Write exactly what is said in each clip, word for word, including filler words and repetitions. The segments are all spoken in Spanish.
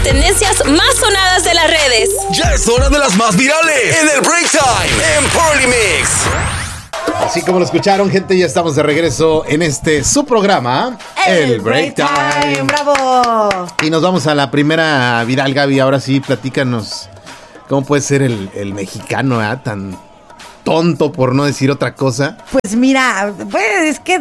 tendencias más sonadas de las redes. Ya es hora de las más virales en el Break Time en Polymix. Así como lo escucharon, gente, ya estamos de regreso en este su programa, El, el Break Time. Time. ¡Bravo! Y nos vamos a la primera viral, Gaby. Ahora sí, platícanos cómo puede ser el, el mexicano, ¿eh? Tan tonto, por no decir otra cosa. Pues mira, pues es que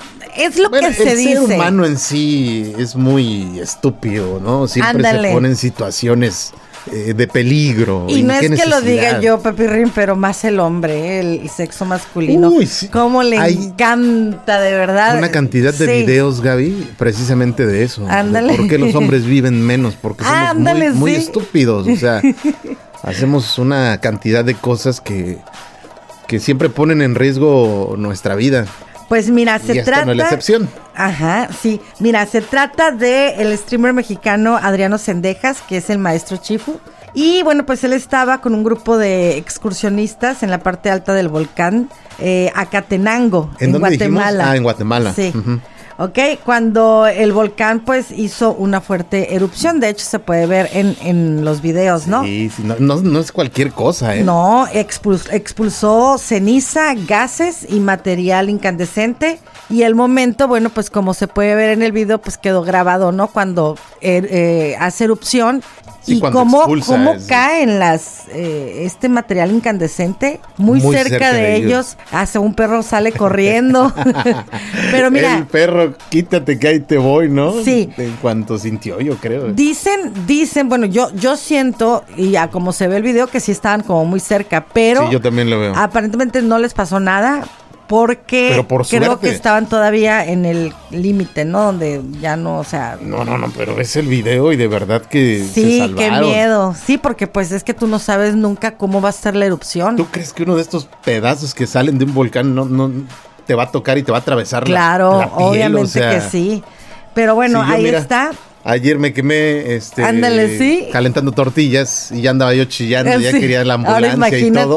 es lo bueno, que se dice. El ser humano en sí es muy estúpido, ¿no? Siempre Ándale. se pone en situaciones eh, de peligro. Y no es que lo diga yo, Pepirrín, pero más el hombre, el sexo masculino. Uy, sí. Cómo le Hay encanta, de verdad. Una cantidad de sí. videos, Gaby, precisamente de eso. Ándale. ¿Por qué los hombres viven menos? Porque somos Ándale, muy, muy sí. estúpidos. O sea, hacemos una cantidad de cosas que, que siempre ponen en riesgo nuestra vida. Pues mira, se y esta trata... no es la excepción. Ajá, sí. Mira, se trata de el streamer mexicano Adriano Cendejas, que es el maestro Chifu. Y bueno, pues él estaba con un grupo de excursionistas en la parte alta del volcán eh, Acatenango, ¿En, en dónde Guatemala. Dijimos? Ah, en Guatemala. Sí. Uh-huh. Ok, cuando el volcán pues hizo una fuerte erupción, de hecho se puede ver en, en los videos, ¿no? Sí, sí no, no, no es cualquier cosa, ¿eh? No, expulsó, expulsó ceniza, gases y material incandescente. Y el momento, bueno, pues como se puede ver en el video, pues quedó grabado, ¿no? Cuando eh, eh, hace erupción. Sí, y cómo, cómo es... caen las eh, este material incandescente muy, muy cerca, cerca de, de ellos. ellos. Hace un perro sale corriendo. Pero mira. El perro, quítate que ahí te voy, ¿no? Sí. En cuanto sintió, yo creo. Dicen, dicen, bueno, yo, yo siento, y ya como se ve el video, que sí estaban como muy cerca, pero. Sí, yo también lo veo. Aparentemente no les pasó nada. Porque por creo suerte. que estaban todavía en el límite, ¿no? Donde ya no, o sea... No, no, no, pero ves el video y de verdad que sí, se salvaron. Sí, qué miedo. Sí, porque pues es que tú no sabes nunca cómo va a ser la erupción. ¿Tú crees que uno de estos pedazos que salen de un volcán no, no te va a tocar y te va a atravesar claro, la, la piel? Obviamente o sea, que sí. Pero bueno, sí, yo, ahí mira, está... Ayer me quemé este Ándale, ¿sí? calentando tortillas y ya andaba yo chillando, eh, ya sí. quería la ambulancia y todo.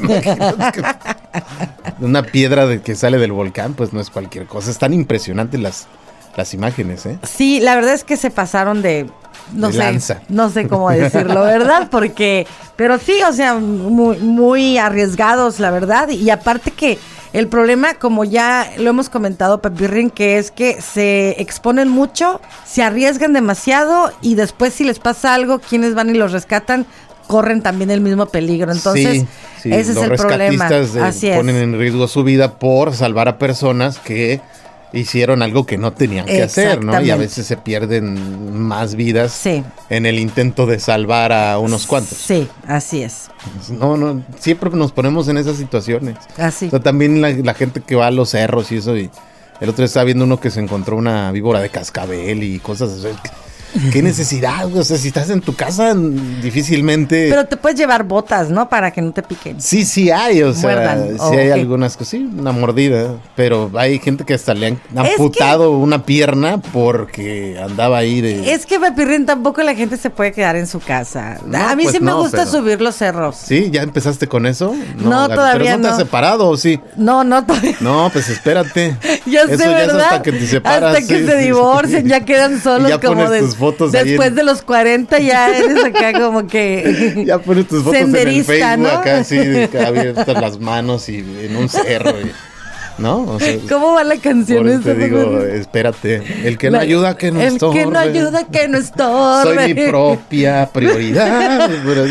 Una piedra de que sale del volcán, pues no es cualquier cosa. Están impresionantes las, las imágenes, ¿eh? Sí, la verdad es que se pasaron de... No de sé, lanza. no sé cómo decirlo, ¿verdad? Porque, pero sí, o sea, muy, muy arriesgados, la verdad. Y aparte que el problema, como ya lo hemos comentado, Pepirrín, que es que se exponen mucho, se arriesgan demasiado y después si les pasa algo, quienes van y los rescatan, corren también el mismo peligro. Entonces, sí, sí, ese es el problema. Los rescatistas eh, ponen en riesgo su vida por salvar a personas que hicieron algo que no tenían que hacer, ¿no? Y a veces se pierden más vidas sí. en el intento de salvar a unos cuantos. Sí, así es. No, no, siempre nos ponemos en esas situaciones. Así. O sea, también la, la gente que va a los cerros y eso, y el otro día estaba viendo uno que se encontró una víbora de cascabel y cosas así. ¿Qué necesidad? O sea, si estás en tu casa, difícilmente... Pero te puedes llevar botas, ¿no? Para que no te piquen. Sí, sí hay, o sea, Muerdan. sí oh, hay okay. algunas cosas, sí, una mordida, pero hay gente que hasta le han amputado que... una pierna porque andaba ahí de... Es que, Pepirrín, tampoco la gente se puede quedar en su casa. No, a mí pues sí me no, gusta pero... subir los cerros. ¿Sí? ¿Ya empezaste con eso? No, no todavía ¿Pero no te no. has separado o sí? No, no todavía. No, pues espérate. Ya eso sé, ya ¿verdad? Es hasta que te separas. Hasta que sí, se sí, divorcien, sí. ya quedan solos. Y ya como pones de, tus fotos después ahí en... de los cuarenta ya eres acá como que... Ya pones tus fotos en el Facebook, ¿no? acá así, abiertas las manos y en un cerro y... ¿No? O sea, ¿cómo va la canción? Por eso te digo, espérate. El que no la, ayuda, que no el estorbe. El que no ayuda, que no estorbe. Soy mi propia prioridad.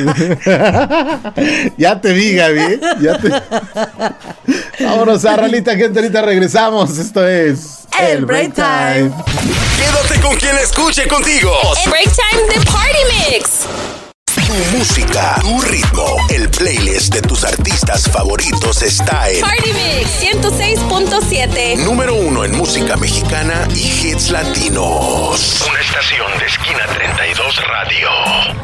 Ya te vi, Gaby. Ya te... Vámonos a Ralita, gente. Ahorita regresamos. Esto es El, el Break Time. Time. Quédate con quien escuche contigo. El Break Time de Party Mix. Tu música, tu ritmo, el playlist de tus artistas favoritos está en Party Mix ciento seis punto siete. Número uno en música mexicana y hits latinos. Una estación de Esquina treinta y dos Radio.